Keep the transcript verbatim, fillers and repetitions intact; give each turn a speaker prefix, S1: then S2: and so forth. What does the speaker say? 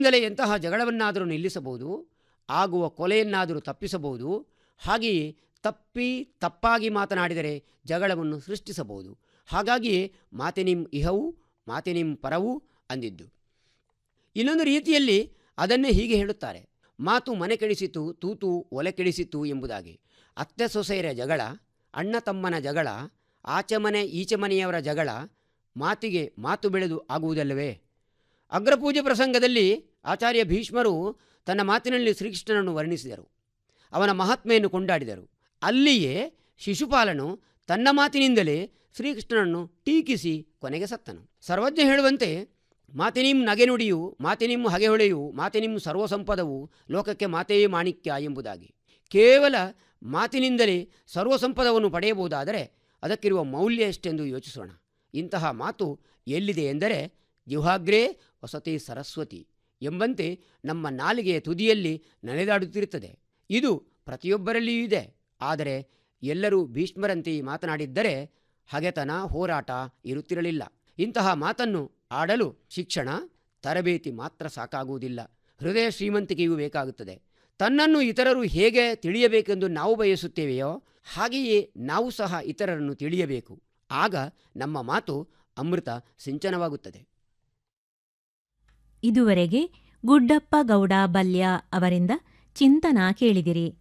S1: ಇಂದಲೇ ಎಂತಹ ಜಗಳವನ್ನಾದರೂ ನಿಲ್ಲಿಸಬಹುದು, ಆಗುವ ಕೊಲೆಯನ್ನಾದರೂ ತಪ್ಪಿಸಬಹುದು. ಹಾಗೆಯೇ ತಪ್ಪಿ ತಪ್ಪಾಗಿ ಮಾತನಾಡಿದರೆ ಜಗಳವನ್ನು ಸೃಷ್ಟಿಸಬಹುದು. ಹಾಗಾಗಿಯೇ ಮಾತೆನಿಂ ಇಹವು ಮಾತೆನಿಂ ಪರವು ಅಂದಿದ್ದು. ಇನ್ನೊಂದು ರೀತಿಯಲ್ಲಿ ಅದನ್ನೇ ಹೀಗೆ ಹೇಳುತ್ತಾರೆ: ಮಾತು ಮನೆ ಕೆಡಿಸಿತು, ತೂತು ಒಲೆ ಕೆಡಿಸಿತು ಎಂಬುದಾಗಿ. ಅತ್ತೆ ಸೊಸೆಯರ ಜಗಳ, ಅಣ್ಣ ತಮ್ಮನ ಜಗಳ, ಆಚೆ ಮನೆ ಈಚೆ ಮನೆಯವರ ಜಗಳ ಮಾತಿಗೆ ಮಾತು ಬೆಳೆದು ಆಗುವುದಲ್ಲವೇ? ಅಗ್ರಪೂಜೆ ಪ್ರಸಂಗದಲ್ಲಿ ಆಚಾರ್ಯ ಭೀಷ್ಮರು ತನ್ನ ಮಾತಿನಲ್ಲಿ ಶ್ರೀಕೃಷ್ಣನನ್ನು ವರ್ಣಿಸಿದರು, ಅವನ ಮಹಾತ್ಮೆಯನ್ನು ಕೊಂಡಾಡಿದರು. ಅಲ್ಲಿಯೇ ಶಿಶುಪಾಲನು ತನ್ನ ಮಾತಿನಿಂದಲೇ ಶ್ರೀಕೃಷ್ಣನನ್ನು ಟೀಕಿಸಿ ಕೊನೆಗೆ ಸತ್ತನು. ಸರ್ವಜ್ಞ ಹೇಳುವಂತೆ ಮಾತಿನಿಂ ನಗೆನುಡಿಯು, ಮಾತಿನಿಂ ಹಗೆಹೊಳೆಯು, ಮಾತಿನಿಂ ಸರ್ವಸಂಪದವು, ಲೋಕಕ್ಕೆ ಮಾತೆಯೇ ಮಾಣಿಕ್ಯ ಎಂಬುದಾಗಿ. ಕೇವಲ ಮಾತಿನಿಂದಲೇ ಸರ್ವಸಂಪದವನ್ನು ಪಡೆಯಬಹುದಾದರೆ ಅದಕ್ಕಿರುವ ಮೌಲ್ಯ ಎಷ್ಟೆಂದು ಯೋಚಿಸೋಣ. ಇಂತಹ ಮಾತು ಎಲ್ಲಿದೆ ಎಂದರೆ ಜಿಹ್ವಾಗ್ರೇ ವಸತಿ ಸರಸ್ವತಿ ಎಂಬಂತೆ ನಮ್ಮ ನಾಲಿಗೆಯ ತುದಿಯಲ್ಲಿ ನಡೆದಾಡುತ್ತಿರುತ್ತದೆ. ಇದು ಪ್ರತಿಯೊಬ್ಬರಲ್ಲಿಯೂ ಇದೆ. ಆದರೆ ಎಲ್ಲರೂ ಭೀಷ್ಮರಂತೆ ಮಾತನಾಡಿದ್ದರೆ ಹಗೆತನ, ಹೋರಾಟ ಇರುತ್ತಿರಲಿಲ್ಲ. ಇಂತಹ ಮಾತನ್ನು ಆಡಲು ಶಿಕ್ಷಣ, ತರಬೇತಿ ಮಾತ್ರ ಸಾಕಾಗುವುದಿಲ್ಲ, ಹೃದಯ ಶ್ರೀಮಂತಿಕೆಯೂ ಬೇಕಾಗುತ್ತದೆ. ತನ್ನನ್ನು ಇತರರು ಹೇಗೆ ತಿಳಿಯಬೇಕೆಂದು ನಾವು ಬಯಸುತ್ತೇವೆಯೋ ಹಾಗೆಯೇ ನಾವು ಸಹ ಇತರರನ್ನು ತಿಳಿಯಬೇಕು. ಆಗ ನಮ್ಮ ಮಾತು ಅಮೃತ ಸಿಂಚನವಾಗುತ್ತದೆ.
S2: ಇದುವರೆಗೆ ಗುಡ್ಡಪ್ಪ ಗೌಡ ಬಲ್ಯ ಅವರಿಂದ ಚಿಂತನ ಕೇಳಿದಿರಿ.